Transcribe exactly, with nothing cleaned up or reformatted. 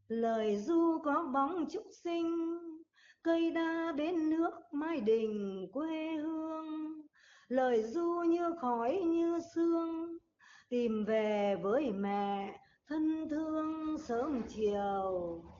Lời ru có bóng trúc xinh, cây đa bến nước Mai Đình quê hương. Lời ru như khói như sương, tìm về với mẹ thân thương sớm chiều.